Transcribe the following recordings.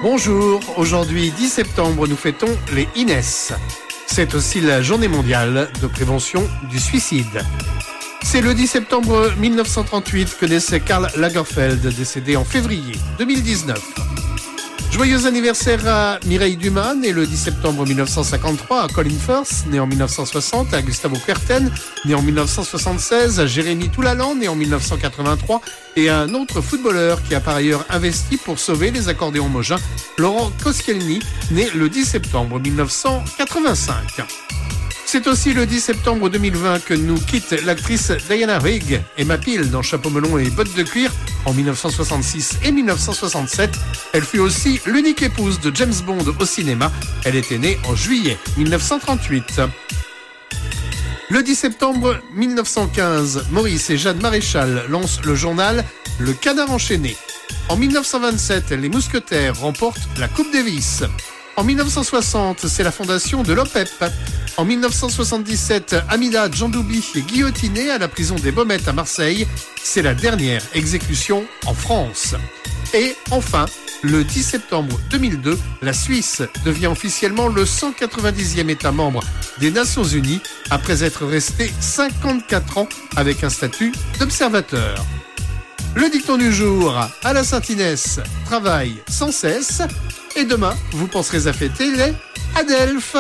Bonjour, aujourd'hui 10 septembre, nous fêtons les Inès. C'est aussi la journée mondiale de prévention du suicide. C'est le 10 septembre 1938 que naissait Karl Lagerfeld, décédé en février 2019. Joyeux anniversaire à Mireille Dumas, née le 10 septembre 1953, à Colin Firth, né en 1960, à Gustavo Kuerten, né en 1976, à Jérémy Toulalan, né en 1983, et à un autre footballeur qui a par ailleurs investi pour sauver les accordéons Mogin, Laurent Koscielny, né le 10 septembre 1985. C'est aussi le 10 septembre 2020 que nous quitte l'actrice Diana Rigg, Emma Peel dans Chapeau melon et bottes de cuir en 1966 et 1967. Elle fut aussi l'unique épouse de James Bond au cinéma. Elle était née en juillet 1938. Le 10 septembre 1915, Maurice et Jeanne Maréchal lancent le journal Le Canard enchaîné. En 1927, les Mousquetaires remportent la Coupe Davis. En 1960, c'est la fondation de l'OPEP. En 1977, Hamida Djandoubi est guillotinée à la prison des Baumettes à Marseille. C'est la dernière exécution en France. Et enfin, le 10 septembre 2002, la Suisse devient officiellement le 190e État membre des Nations Unies après être resté 54 ans avec un statut d'observateur. Le dicton du jour, à la Saint-Inès, travaille sans cesse. Et demain, vous penserez à fêter les Adelphes.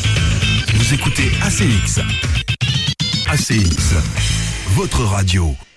Vous écoutez ACX. ACX, votre radio.